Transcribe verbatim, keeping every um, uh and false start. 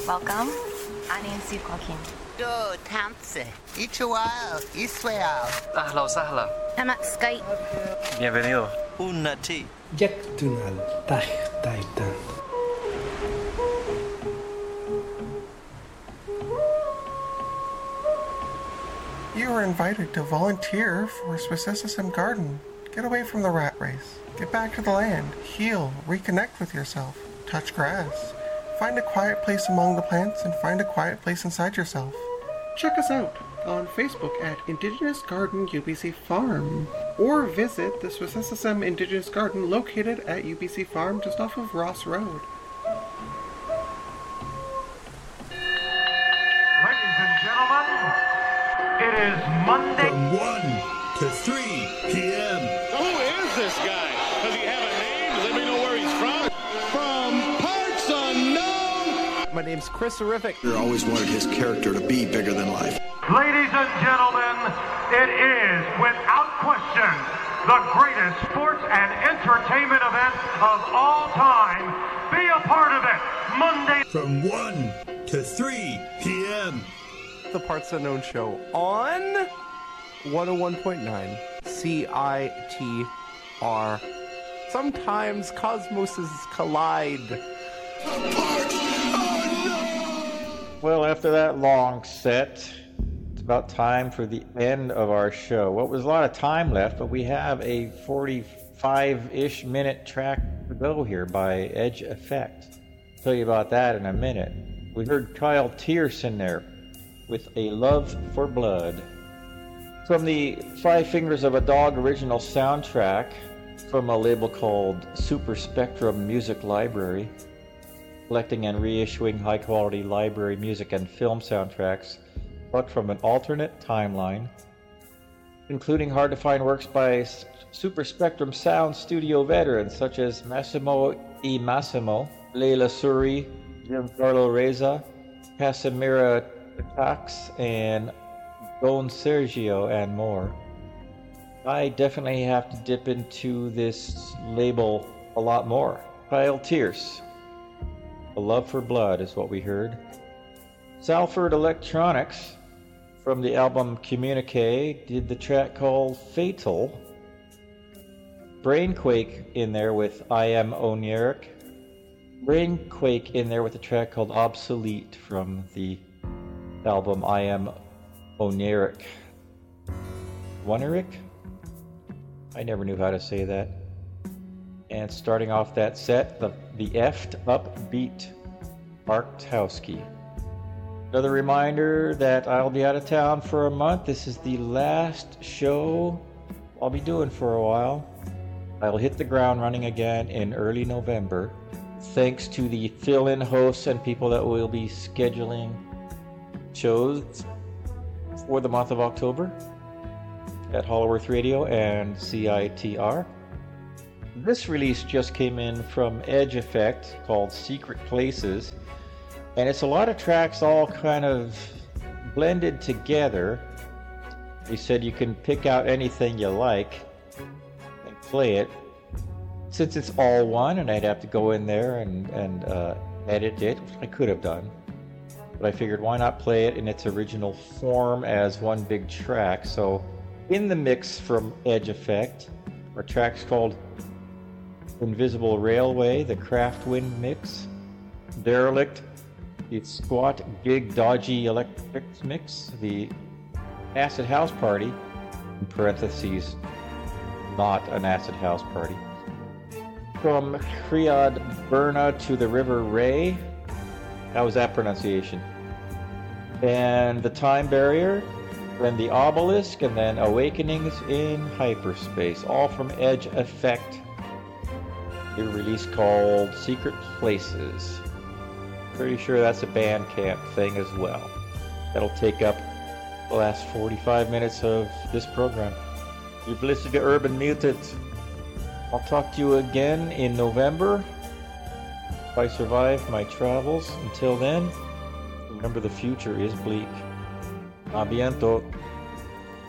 Welcome. أنا نسيب كوكين. دو تامسي. إيشوال. إسوال. أهلا وسهلا. أنا سكاي. Bienvenido. Unnati. Jäktunal Tahtaitan. You are invited to volunteer for Swissessism Garden. Get away from the rat race. Get back to the land. Heal. Reconnect with yourself. Touch grass. Find a quiet place among the plants and find a quiet place inside yourself. Check us out on Facebook at Indigenous Garden U B C Farm, or visit the Swissessism Indigenous Garden located at U B C Farm just off of Ross Road. Ladies and gentlemen, it is Monday. From one to three p.m. Who is this guy? Does he have a name? Does anybody know where he's from? From parts unknown. My name's Chris Horrific. He always wanted his character to be bigger than life. Ladies and gentlemen, it is, without question, the greatest sports and entertainment event of all time. Be a part of it, Monday. From one to three p.m. The Parts Unknown Show on one oh one point nine C I T R. Sometimes cosmoses collide. Well, after that long set, it's about time for the end of our show. Well, there's a lot of time left, but we have a forty-five-ish minute track to go here by Edge Effect. I'll tell you about that in a minute. We heard Kyle Tierce in there with A Love for Blood. From the Five Fingers of a Dog original soundtrack from a label called Super Spectrum Music Library, collecting and reissuing high-quality library music and film soundtracks, but from an alternate timeline, including hard-to-find works by Super Spectrum Sound Studio veterans such as Massimo E. Massimo, Leila Suri, Giancarlo Reza, Casimira Cox, and Don Sergio, and more. I definitely have to dip into this label a lot more. Kyle Tierce, A Love for Blood is what we heard. Salford Electronics, from the album Communique, did the track called Fatal. Brainquake in there with I Am Oniric. Brainquake in there with a track called Obsolete from the album I Am Oniric. Oniric? I never knew how to say that. And starting off that set, the, the F'd Up Beat, Arktowski. Another reminder that I'll be out of town for a month. This is the last show I'll be doing for a while. I'll hit the ground running again in early November, thanks to the fill-in hosts and people that will be scheduling shows for the month of October at Hollow Earth Radio and C I T R. This release just came in from Edge Effect called Secret Places, and it's a lot of tracks all kind of blended together. He said you can pick out anything you like and play it. Since it's all one and I'd have to go in there and, and uh, edit it, which I could have done, but I figured why not play it in its original form as one big track. So in the mix from Edge Effect are tracks called Invisible Railway, the Craftwind mix, Derelict, the Squat Gig Dodgy Electrics mix, the Acid House Party, in parentheses, not an Acid House Party, from Criad Burna to the River Ray, that was that pronunciation, and The Time Barrier, then The Obelisk, and then Awakenings in Hyperspace, all from Edge Effect. A release called Secret Places. Pretty sure that's a Bandcamp thing as well. That'll take up the last forty-five minutes of this program. You've listened to Urban Mutant. I'll talk to you again in November if I survive my travels. Until then, remember the future is bleak. A bientôt.